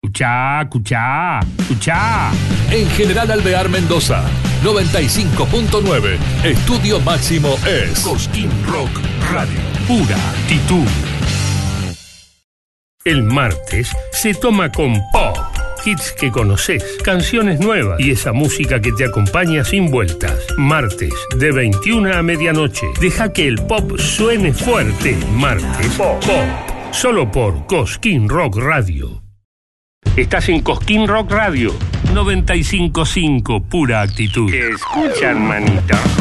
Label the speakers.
Speaker 1: Escuchá.
Speaker 2: En General Alvear Mendoza, 95.9. Estudio máximo es
Speaker 1: Cosquín Rock Radio. Pura actitud. El martes se toma con pop. Hits que conoces, canciones nuevas y esa música que te acompaña sin vueltas. Martes, de 21 a medianoche. Deja que el pop suene fuerte. Martes, pop. Solo por Cosquín Rock Radio. Estás en Cosquín Rock Radio 95.5, pura actitud. ¿Qué escuchan, manita?